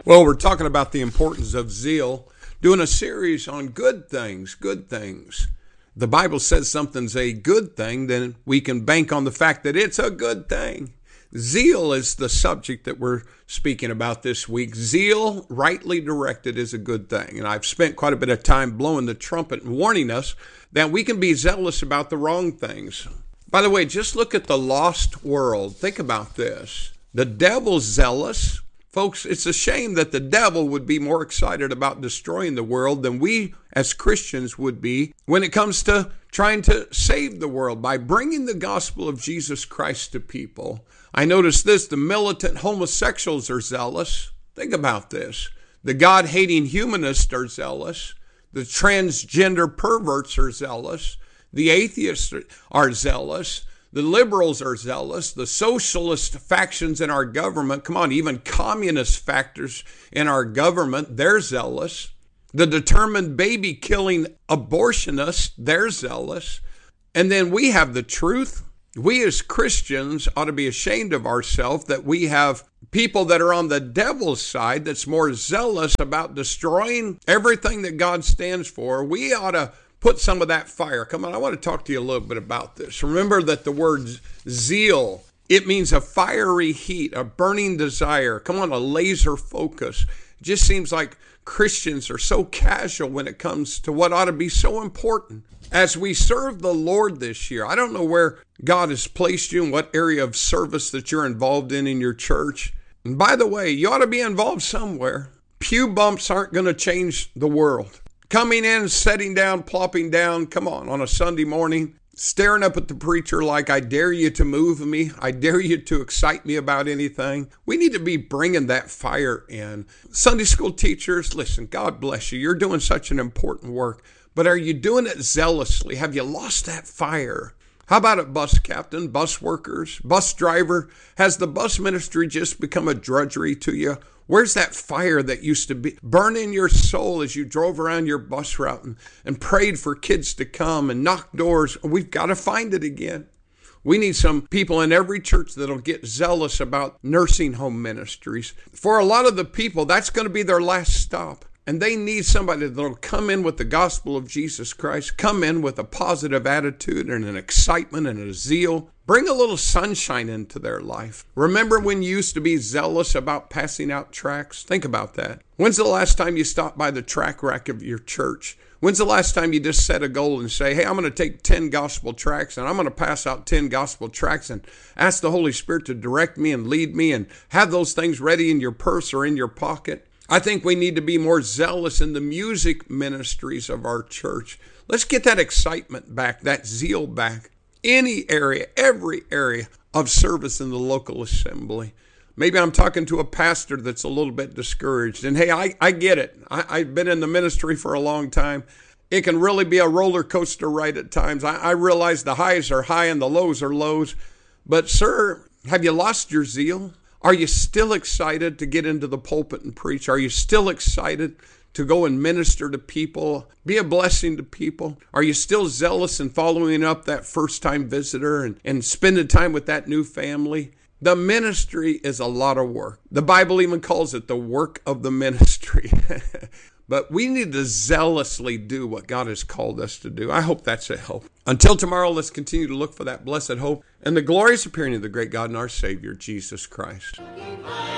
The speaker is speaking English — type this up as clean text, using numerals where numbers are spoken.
Well, we're talking about the importance of zeal, doing a series on good things, good things. The Bible says something's a good thing, then we can bank on the fact that it's a good thing. Zeal is the subject that we're speaking about this week. Zeal, rightly directed, is a good thing. And I've spent quite a bit of time blowing the trumpet and warning us that we can be zealous about the wrong things. By the way, just look at the lost world. Think about this. The devil's zealous. Folks, it's a shame that the devil would be more excited about destroying the world than we as Christians would be when it comes to trying to save the world by bringing the gospel of Jesus Christ to people. I notice this, the militant homosexuals are zealous. Think about this. The God-hating humanists are zealous. The transgender perverts are zealous. The atheists are zealous. The liberals are zealous. The socialist factions in our government, come on, even communist factors in our government, they're zealous. The determined baby-killing abortionists, they're zealous. And then we have the truth. We as Christians ought to be ashamed of ourselves that we have people that are on the devil's side that's more zealous about destroying everything that God stands for. We ought to put some of that fire. Come on, I want to talk to you a little bit about this. Remember that the word zeal, it means a fiery heat, a burning desire. Come on, a laser focus. It just seems like Christians are so casual when it comes to what ought to be so important. As we serve the Lord this year, I don't know where God has placed you and what area of service that you're involved in your church. And by the way, you ought to be involved somewhere. Pew bumps aren't going to change the world. Coming in, sitting down, plopping down, come on a Sunday morning, staring up at the preacher like, I dare you to move me. I dare you to excite me about anything. We need to be bringing that fire in. Sunday school teachers, listen, God bless you. You're doing such an important work. But are you doing it zealously? Have you lost that fire? How about it, bus captain, bus workers, bus driver? Has the bus ministry just become a drudgery to you? Where's that fire that used to be burning your soul as you drove around your bus route and prayed for kids to come and knocked doors? We've got to find it again. We need some people in every church that'll get zealous about nursing home ministries. For a lot of the people, that's going to be their last stop. And they need somebody that'll come in with the gospel of Jesus Christ, come in with a positive attitude and an excitement and a zeal. Bring a little sunshine into their life. Remember when you used to be zealous about passing out tracts? Think about that. When's the last time you stopped by the tract rack of your church? When's the last time you just set a goal and say, hey, I'm going to take 10 gospel tracts and I'm going to pass out 10 gospel tracts and ask the Holy Spirit to direct me and lead me and have those things ready in your purse or in your pocket? I think we need to be more zealous in the music ministries of our church. Let's get that excitement back, that zeal back. Any area, every area of service in the local assembly. Maybe I'm talking to a pastor that's a little bit discouraged. And hey, I get it. I've been in the ministry for a long time. It can really be a roller coaster ride at times. I realize the highs are high and the lows are lows. But sir, have you lost your zeal? Are you still excited to get into the pulpit and preach? Are you still excited to go and minister to people, be a blessing to people? Are you still zealous in following up that first-time visitor and spending time with that new family? The ministry is a lot of work. The Bible even calls it the work of the ministry. But we need to zealously do what God has called us to do. I hope that's a help. Until tomorrow, let's continue to look for that blessed hope and the glorious appearing of the great God and our Savior, Jesus Christ.